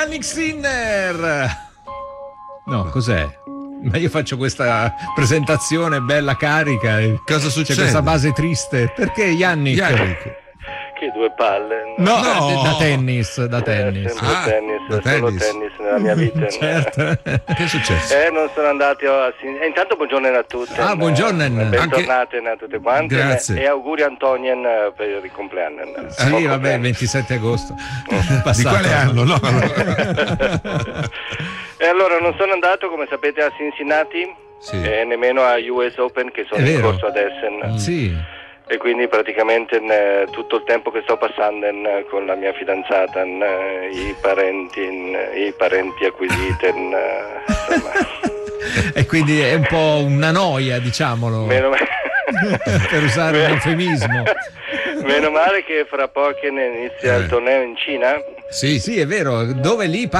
Yannick Sinner. No, cos'è? Ma io faccio questa presentazione bella carica e cosa succede? C'è questa base triste. Perché Yannick? Che due palle. No, da tennis. Sempre tennis, da solo tennis. tennis nella mia vita. Certo. Che è successo? Non sono andati intanto buongiorno a tutti. Buongiorno. Bentornate a tutte quante. Grazie. E auguri a Antonien per il compleanno. Sì, vabbè, il 27 agosto. Di quale anno? No. E allora non sono andato, come sapete, a Cincinnati e nemmeno a US Open, che sono in corso ad Essen. Sì. E quindi praticamente tutto il tempo che sto passando con la mia fidanzata, i parenti acquisiti, insomma. E quindi è un po' una noia, diciamolo, per usare un eufemismo. Meno male che fra poco inizia il torneo in Cina. Sì, è vero. Dove lì